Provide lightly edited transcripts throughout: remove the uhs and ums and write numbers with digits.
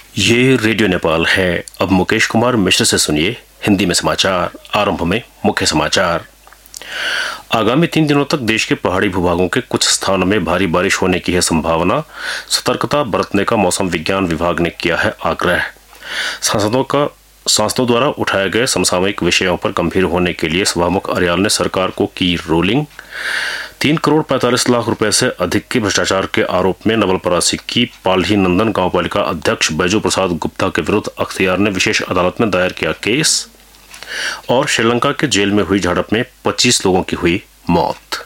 ये रेडियो नेपाल है। अब मुकेश कुमार मिश्र से सुनिए हिंदी में समाचार। आरंभ में मुख्य समाचार। आगामी 3 दिनों तक देश के पहाड़ी भूभागों के कुछ स्थानों में भारी बारिश होने की है संभावना। सतर्कता बरतने का मौसम विज्ञान विभाग ने किया है आग्रह। सांसदों द्वारा उठाए गए समसामयिक विषयों पर गंभीर होने के लिए सभामुख अरियाल ने सरकार को की रूलिंग। 3 करोड़ 45 लाख रुपए से अधिक के भ्रष्टाचार के आरोप में नवलपरासी की पाल्ही नंदन गांव पालिका अध्यक्ष बैजू प्रसाद गुप्ता के विरुद्ध अख्तियार ने विशेष अदालत में दायर किया केस। और श्रीलंका के जेल में हुई झड़प में 25 लोगों की हुई मौत।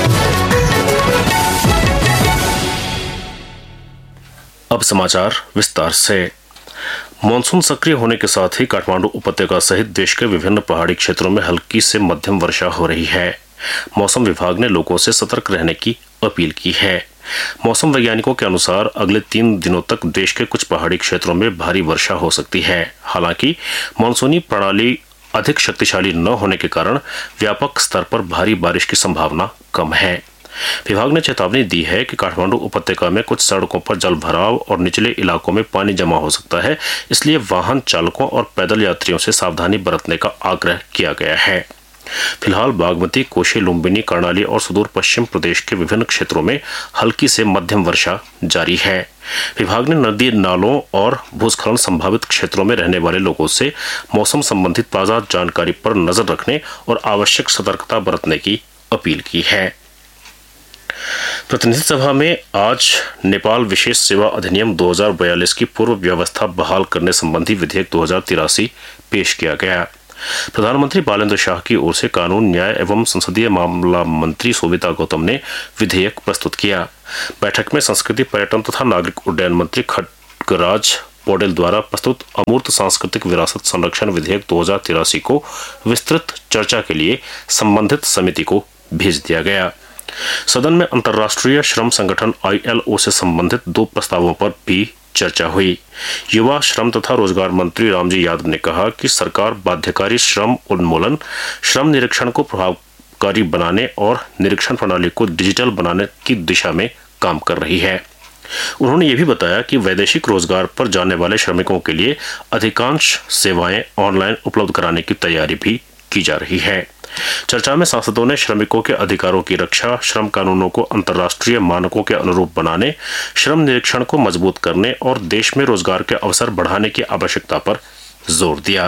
अब समाचार विस्तार से। मानसून सक्रिय होने के साथ ही काठमांडू उपत्यका सहित देश के विभिन्न पहाड़ी क्षेत्रों में हल्की से मध्यम वर्षा हो रही है। मौसम विभाग ने लोगों से सतर्क रहने की अपील की है। मौसम वैज्ञानिकों के अनुसार अगले 3 दिनों तक देश के कुछ पहाड़ी क्षेत्रों में भारी वर्षा हो सकती है। हालांकि मानसूनी प्रणाली अधिक शक्तिशाली न होने के कारण व्यापक स्तर पर भारी बारिश की संभावना कम है। विभाग ने चेतावनी दी है कि काठमांडू उपत्यका में कुछ सड़कों पर जल भराव और निचले इलाकों में पानी जमा हो सकता है, इसलिए वाहन चालकों और पैदल यात्रियों से सावधानी बरतने का आग्रह किया गया है। फिलहाल बागमती, कोशी, लुम्बिनी, कर्णाली और सुदूर पश्चिम प्रदेश के विभिन्न क्षेत्रों में हल्की से मध्यम वर्षा जारी है। विभाग ने नदी नालों और भूस्खलन संभावित क्षेत्रों में रहने वाले लोगों से मौसम संबंधित ताजा जानकारी पर नजर रखने और आवश्यक सतर्कता बरतने की अपील की है। प्रतिनिधि सभा में आज नेपाल विशेष सेवा अधिनियम 2042 की पूर्व व्यवस्था बहाल करने संबंधी विधेयक 2083 पेश किया गया। प्रधानमंत्री बालेंद्र शाह की ओर से कानून, न्याय एवं संसदीय मामला मंत्री सोविता गौतम ने विधेयक प्रस्तुत किया। बैठक में संस्कृति, पर्यटन तथा नागरिक उड्डयन मंत्री खड्गराज पौडेल द्वारा प्रस्तुत अमूर्त सांस्कृतिक विरासत संरक्षण विधेयक 2083 को विस्तृत चर्चा के लिए संबंधित समिति को भेज दिया गया। सदन में अंतर्राष्ट्रीय श्रम संगठन ILO से संबंधित 2 प्रस्तावों पर भी चर्चा हुई। युवा, श्रम तथा रोजगार मंत्री रामजी यादव ने कहा कि सरकार बाध्यकारी श्रम उन्मूलन, श्रम निरीक्षण को प्रभावकारी बनाने और निरीक्षण प्रणाली को डिजिटल बनाने की दिशा में काम कर रही है। उन्होंने ये भी बताया कि वैदेशिक रोजगार पर जाने वाले श्रमिकों के लिए अधिकांश सेवाएं ऑनलाइन उपलब्ध कराने की तैयारी भी की जा रही है। चर्चा में सांसदों ने श्रमिकों के अधिकारों की रक्षा, श्रम कानूनों को अंतर्राष्ट्रीय मानकों के अनुरूप बनाने, श्रम निरीक्षण को मजबूत करने और देश में रोजगार के अवसर बढ़ाने की आवश्यकता पर जोर दिया।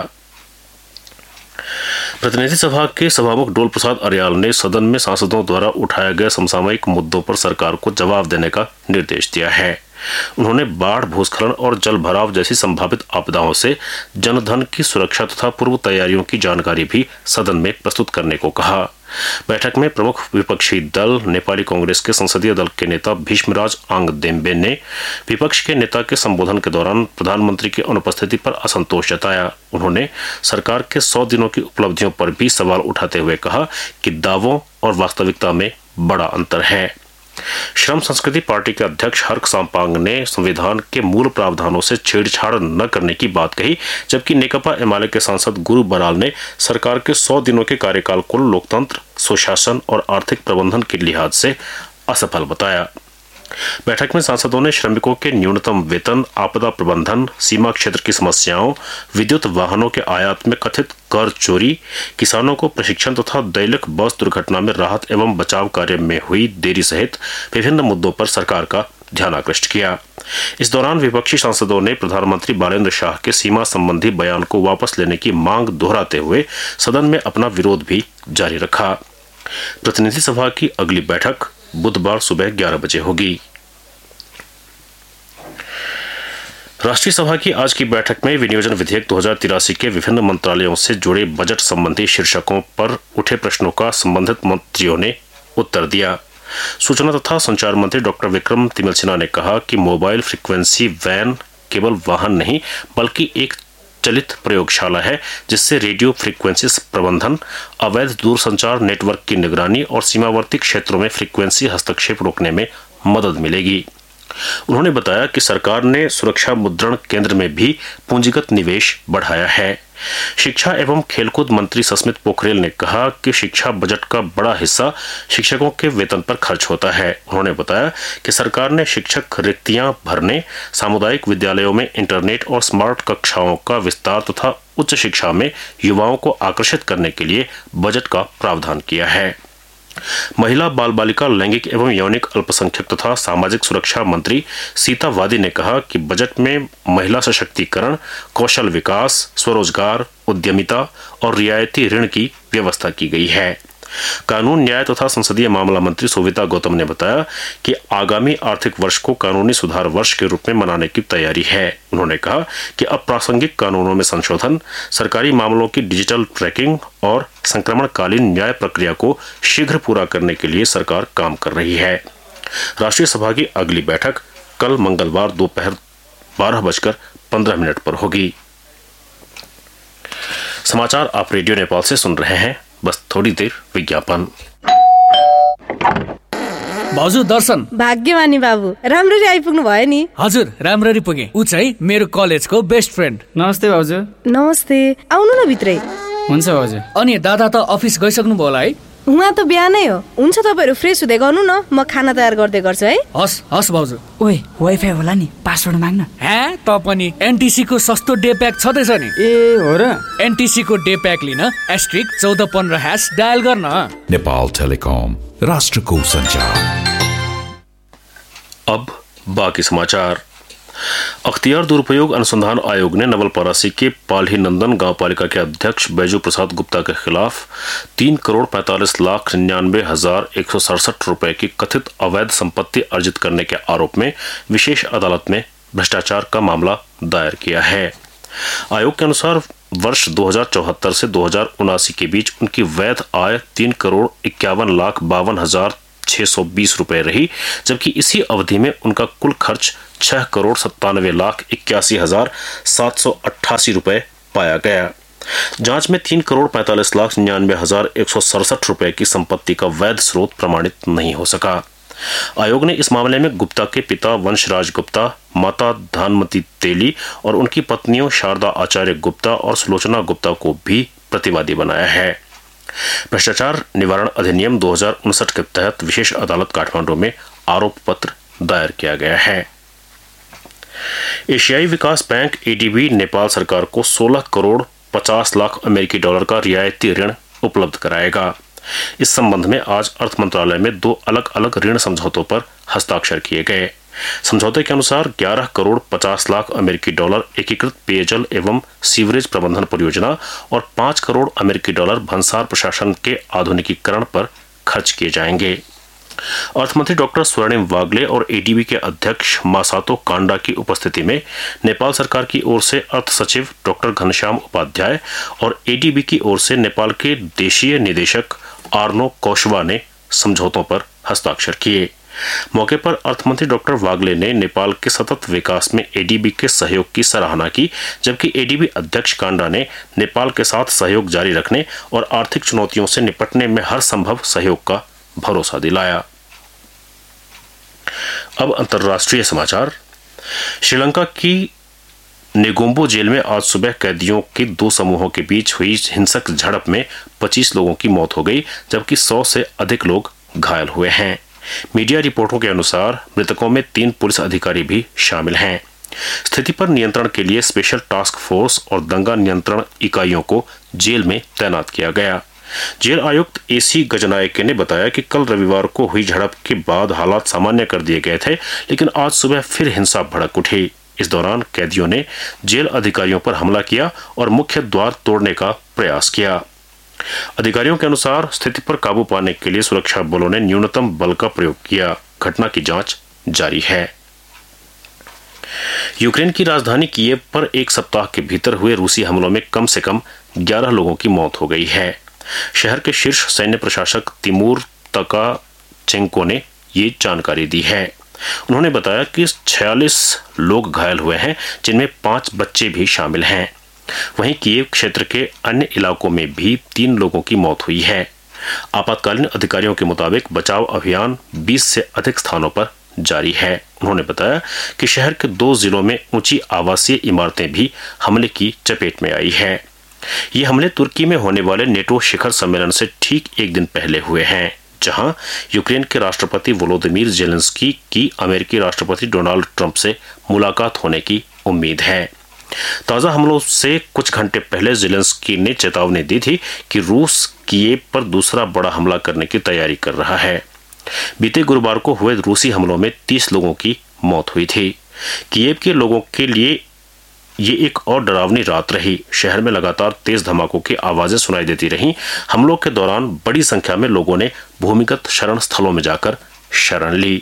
प्रतिनिधि सभा के सभामुख डोल प्रसाद अरियाल ने सदन में सांसदों द्वारा उठाए गए समसामयिक मुद्दों पर सरकार को जवाब देने का निर्देश दिया है। उन्होंने बाढ़, भूस्खलन और जल भराव जैसी संभावित आपदाओं से जनधन की सुरक्षा तथा पूर्व तैयारियों की जानकारी भी सदन में प्रस्तुत करने को कहा। बैठक में प्रमुख विपक्षी दल नेपाली कांग्रेस के संसदीय दल के नेता भीष्मराज आंगदेम्बे ने विपक्ष के नेता के संबोधन के दौरान प्रधानमंत्री की अनुपस्थिति पर असंतोष जताया। उन्होंने सरकार के 100 दिनों की उपलब्धियों पर भी सवाल उठाते हुए कहा कि दावों और वास्तविकता में बड़ा अंतर है। श्रम संस्कृति पार्टी के अध्यक्ष हर्क साम्पांग ने संविधान के मूल प्रावधानों से छेड़छाड़ न करने की बात कही, जबकि नेकपा एमाले के सांसद गुरु बराल ने सरकार के 100 दिनों के कार्यकाल को लोकतंत्र, सुशासन और आर्थिक प्रबंधन के लिहाज से असफल बताया। बैठक में सांसदों ने श्रमिकों के न्यूनतम वेतन, आपदा प्रबंधन, सीमा क्षेत्र की समस्याओं, विद्युत वाहनों के आयात में कथित कर चोरी, किसानों को प्रशिक्षण तथा दैलिक बस दुर्घटना में राहत एवं बचाव कार्य में हुई देरी सहित विभिन्न मुद्दों पर सरकार का ध्यान आकृष्ट किया। इस दौरान विपक्षी सांसदों ने प्रधानमंत्री बालेंद्र शाह के सीमा संबंधी बयान को वापस लेने की मांग दोहराते हुए सदन में अपना विरोध भी जारी रखा। प्रतिनिधि सभा की अगली बैठक बुधवार सुबह 11 बजे होगी। राष्ट्रीय सभा की आज की बैठक में विनियोजन विधेयक 2083 के विभिन्न मंत्रालयों से जुड़े बजट संबंधी शीर्षकों पर उठे प्रश्नों का संबंधित मंत्रियों ने उत्तर दिया। सूचना तथा संचार मंत्री डॉक्टर विक्रम तिमल सिन्हा ने कहा कि मोबाइल फ्रीक्वेंसी वैन केवल वाहन नहीं बल्कि एक चलित प्रयोगशाला है, जिससे रेडियो फ्रीक्वेंसी प्रबंधन, अवैध दूरसंचार नेटवर्क की निगरानी और सीमावर्ती क्षेत्रों में फ्रीक्वेंसी हस्तक्षेप रोकने में मदद मिलेगी। उन्होंने बताया कि सरकार ने सुरक्षा मुद्रण केंद्र में भी पूंजीगत निवेश बढ़ाया है। शिक्षा एवं खेलकूद मंत्री सस्मित पोखरियाल ने कहा कि शिक्षा बजट का बड़ा हिस्सा शिक्षकों के वेतन पर खर्च होता है। उन्होंने बताया कि सरकार ने शिक्षक रिक्तियां भरने, सामुदायिक विद्यालयों में इंटरनेट और स्मार्ट कक्षाओं का विस्तार तथा उच्च शिक्षा में युवाओं को आकर्षित करने के लिए बजट का प्रावधान किया है। महिला, बाल बालिका, लैंगिक एवं यौनिक अल्पसंख्यक तथा सामाजिक सुरक्षा मंत्री सीता वादी ने कहा कि बजट में महिला सशक्तिकरण, कौशल विकास, स्वरोजगार, उद्यमिता और रियायती ऋण की व्यवस्था की गई है। कानून, न्याय तथा संसदीय मामला मंत्री सुविता गौतम ने बताया कि आगामी आर्थिक वर्ष को कानूनी सुधार वर्ष के रूप में मनाने की तैयारी है। उन्होंने कहा कि अप्रासंगिक कानूनों में संशोधन, सरकारी मामलों की डिजिटल ट्रैकिंग और संक्रमणकालीन न्याय प्रक्रिया को शीघ्र पूरा करने के लिए सरकार काम कर रही है। राष्ट्रीय सभा की अगली बैठक कल मंगलवार दोपहर 12:15 पर होगी। समाचार आप रेडियो नेपाल से सुन रहे हैं। बस थोड़ी देर विज्ञापन। भाउजू दर्शन। भाग्यमानी बाबु, राम्ररी आइपुग्नु भयो नि। हजुर, राम्ररी पुगे। ऊ चाहिँ मेरो कलेजको बेस्ट फ्रेन्ड। नमस्ते भाउजू। नमस्ते, आउनु न भित्रै। हुन्छ भाउजू। अनि दादा त अफिस गइसक्नु भयो होला है? उहाँ त बिहानै हो। हुन्छ, तपाईँहरू फ्रेस हुँदै गर्नु न, म खाना तयार गर्दै गर्छु है। हस् हस् भाउजू। ओए, वाइफाई होला नि, पासवर्ड माग्न। हे, त पनि एनटिसी को सस्तो डे प्याक छँदैछ नि। ए हो र? एनटिसी को डे प्याक लिन *1415# डायल गर्न। नेपाल टेलिकॉम, राष्ट्र को संचार। अब बाकी समाचार। अख्तियार दुरुपयोग अनुसंधान आयोग ने नवलपरासी के पाल्ही नंदन गांव पालिका के अध्यक्ष बैजू प्रसाद गुप्ता के खिलाफ 3,45,99,167 रुपए की कथित अवैध संपत्ति अर्जित करने के आरोप में विशेष अदालत में भ्रष्टाचार का मामला दायर किया है। आयोग के अनुसार वर्ष 2074 से 2079 के बीच उनकी वैध आय 3,51,52,620 रुपए रही, जबकि इसी अवधि में उनका कुल खर्च 6,97,81,788 रुपए पाया गया। जांच में 3,45,99,167 रुपए की संपत्ति का वैध स्रोत प्रमाणित नहीं हो सका। आयोग ने इस मामले में गुप्ता के पिता वंशराज गुप्ता, माता धानमती तेली और उनकी पत्नियों शारदा आचार्य गुप्ता और सुलोचना गुप्ता को भी प्रतिवादी बनाया है। भ्रष्टाचार निवारण अधिनियम 2059 के तहत विशेष अदालत काठमांडू में आरोप पत्र दायर किया गया है। एशियाई विकास बैंक एडीबी नेपाल सरकार को 16 करोड़ 50 लाख अमेरिकी डॉलर का रियायती ऋण उपलब्ध कराएगा। इस संबंध में आज अर्थ मंत्रालय में 2 अलग अलग ऋण समझौतों पर हस्ताक्षर किए गए। समझौते के अनुसार 11 करोड़ 50 लाख अमेरिकी डॉलर एकीकृत पेयजल एवं सीवरेज प्रबंधन परियोजना और 5 करोड़ अमेरिकी डॉलर भंसार प्रशासन के आधुनिकीकरण पर खर्च किए जाएंगे। अर्थमंत्री डॉक्टर स्वर्णिम वागले और एडीबी के अध्यक्ष मासातो कांडा की उपस्थिति में नेपाल सरकार की ओर से अर्थ सचिव डॉक्टर घनश्याम उपाध्याय और एडीबी की ओर से नेपाल के देशीय निदेशक आर्नो कौशवा ने समझौतों पर हस्ताक्षर किए। मौके पर अर्थमंत्री डॉक्टर वागले ने नेपाल के सतत विकास में एडीबी के सहयोग की सराहना की, जबकि एडीबी अध्यक्ष कांडा ने नेपाल के साथ सहयोग जारी रखने और आर्थिक चुनौतियों से निपटने में हर संभव सहयोग का भरोसा दिलाया। अब अंतर्राष्ट्रीय समाचार। श्रीलंका की नेगोम्बो जेल में आज सुबह कैदियों के 2 समूहों के बीच हुई हिंसक झड़प में 25 लोगों की मौत हो गई, जबकि 100 से अधिक लोग घायल हुए हैं। मीडिया रिपोर्टों के अनुसार मृतकों में 3 पुलिस अधिकारी भी शामिल हैं। स्थिति पर नियंत्रण के लिए स्पेशल टास्क फोर्स और दंगा नियंत्रण इकाइयों को जेल में तैनात किया गया। जेल आयुक्त एसी गजनायके ने बताया कि कल रविवार को हुई झड़प के बाद हालात सामान्य कर दिए गए थे, लेकिन आज सुबह फिर हिंसा भड़क उठी। इस दौरान कैदियों ने जेल अधिकारियों पर हमला किया और मुख्य द्वार तोड़ने का प्रयास किया। अधिकारियों के अनुसार स्थिति पर काबू पाने के लिए सुरक्षा बलों ने न्यूनतम बल का प्रयोग किया। घटना की जांच जारी है। यूक्रेन की राजधानी कीव पर एक सप्ताह के भीतर हुए रूसी हमलों में कम से कम 11 लोगों की मौत हो गई है। शहर के शीर्ष सैन्य प्रशासक तिमूर तकाचेंको ने ये जानकारी दी है। उन्होंने बताया कि 46 लोग घायल हुए हैं, जिनमें 5 बच्चे भी शामिल हैं। वहीं कीव क्षेत्र के अन्य इलाकों में भी 3 लोगों की मौत हुई है। आपातकालीन अधिकारियों के मुताबिक बचाव अभियान 20 से अधिक स्थानों पर जारी है। उन्होंने बताया कि शहर के 2 जिलों में ऊंची आवासीय इमारतें भी हमले की चपेट में आई है। ये हमले तुर्की में होने वाले नेटो शिखर सम्मेलन से ठीक एक दिन पहले हुए हैं, जहां यूक्रेन के राष्ट्रपति वोलोदिमीर जेलेंस्की की अमेरिकी राष्ट्रपति डोनाल्ड ट्रंप से मुलाकात होने की उम्मीद है। ताजा हमलों से कुछ घंटे पहले जेलेंस्की ने चेतावनी दी थी कि रूस कीव पर दूसरा बड़ा हमला करने की तैयारी कर रहा है। बीते गुरुवार को हुए रूसी हमलों में 30 लोगों की मौत हुई थी। कीव के लोगों के लिए ये एक और डरावनी रात रही। शहर में लगातार तेज धमाकों की आवाजें सुनाई देती रहीं। हमलों के दौरान बड़ी संख्या में लोगों ने भूमिगत शरण स्थलों में जाकर शरण ली।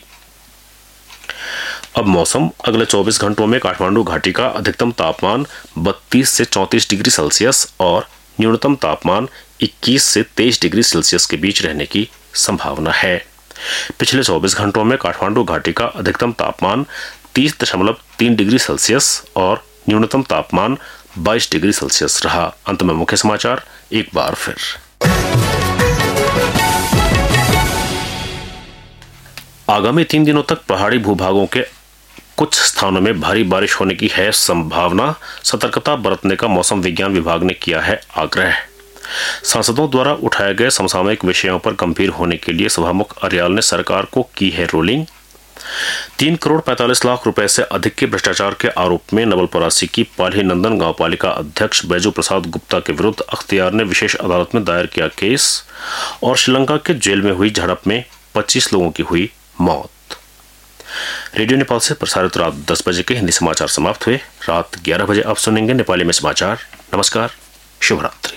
अब मौसम। अगले 24 घंटों में काठमांडू घाटी का अधिकतम तापमान 32 से 34 डिग्री सेल्सियस और न्यूनतम तापमान 21 से 23 डिग्री सेल्सियस के बीच रहने की संभावना है। पिछले 24 घंटों में काठमांडू घाटी का अधिकतम तापमान 30.3 डिग्री सेल्सियस और न्यूनतम तापमान 22 डिग्री सेल्सियस रहा। अंत में मुख्य समाचार एक बार फिर। आगामी 3 दिनों तक पहाड़ी भूभागों के कुछ स्थानों में भारी बारिश होने की है संभावना। सतर्कता बरतने का मौसम विज्ञान विभाग ने किया है आग्रह। सांसदों द्वारा उठाए गए समसामयिक विषयों पर गंभीर होने के लिए सभामुख अरियाल ने सरकार को की है रूलिंग। 3 करोड़ 45 लाख रुपए से अधिक के भ्रष्टाचार के आरोप में नवलपरासी की पाली नंदन गांव पालिका अध्यक्ष बैजू प्रसाद गुप्ता के विरुद्ध अख्तियार ने विशेष अदालत में दायर किया केस। और श्रीलंका के जेल में हुई झड़प में 25 लोगों की हुई मौत। रेडियो नेपाल से प्रसारित रात 10 बजे के हिंदी समाचार समाप्त हुए। रात 11 बजे आप सुनेंगे नेपाली में समाचार। नमस्कार, शुभ रात्रि।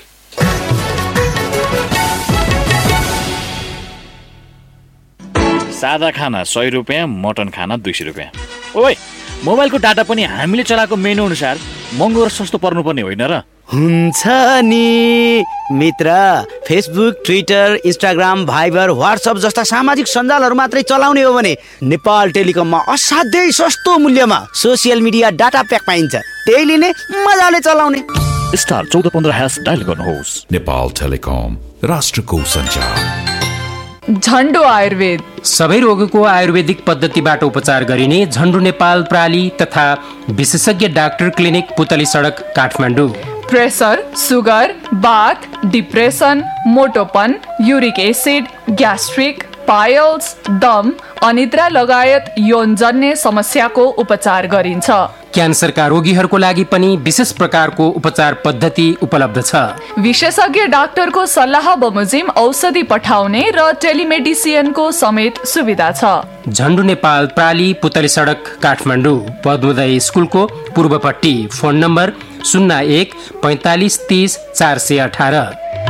सादा खाना 100 रुपियाँ, मटन खाना 200 रुपियाँ। ओइ, मोबाइलको डाटा पनि हामीले चलाएको मेनु अनुसार महँगो र सस्तो पर्नुपर्ने होइन र? हुन्छ नि मित्र। Facebook, Twitter, Instagram, Viber, WhatsApp जस्ता सामाजिक सञ्जालहरू मात्रै चलाउने हो भने नेपाल टेलिकममा असाध्यै सस्तो मूल्यमा सोसियल मिडिया डाटा प्याक पाइन्छ। त्यही लिने, मजाले चलाउने। स्टार 1415# डायल गर्नुहोस्। नेपाल टेलिकम, राष्ट्रको सञ्चार। झन्डो आयुर्वेद सबै रोगको आयुर्वेदिक पद्धतिबाट उपचार गरिने झन्डो नेपाल प्राली तथा विशेषज्ञ डाक्टर क्लिनिक पुतली सडक Kathmandu. Pressure, sugar, bath, depression, मोटोपन, uric acid, gastric, piles, दम, अनिद्रा लगायत यौनजन्य समस्याको उपचार गरिन्छ। क्यान्सरका रोगीहरूको लागि पनि विशेष प्रकारको उपचार पद्धति उपलब्ध छ। विशेषज्ञ डाक्टरको सल्लाह बमोजिम औषधि पठाउने र टेलिमेडिसिनको समेत सुविधा छ। झन्डु नेपाल प्राली पुतली सडक काठमाडौँ, पद्मोदय स्कुलको पूर्वपट्टि। Phone number 01 45 30 418।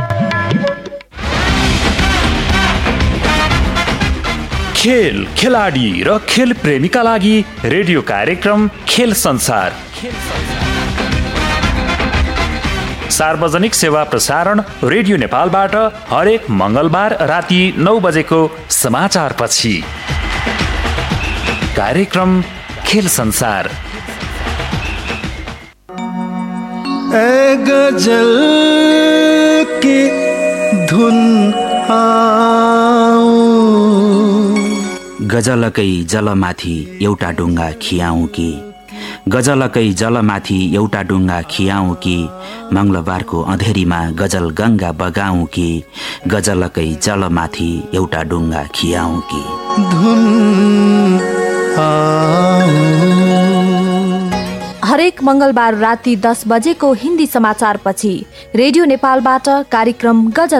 खेल, खेलाडी र खेल प्रेमीका लागि रेडियो कार्यक्रम खेल संसार। सार्वजनिक सेवा प्रसारण रेडियो नेपालबाट हरेक मंगलबार राति 9 बजेको समाचार पछि कार्यक्रम खेल संसार। ए गजल की धुन गजलकै जलमाथि एउटा डुङ्गा खियाउँ कि, गजलकै जलमाथि एउटा डुङ्गा खियाउँ कि, मङ्गलबारको अँधेरीमा गजल गङ्गा बगाउँ कि, गजलकै जलमाथि एउटा डुङ्गा खियाउँ कि। हरेक मंगलबार राति 10 बजेको हिन्दी समाचार पछि रेडियो नेपालबाट कार्यक्रम गजल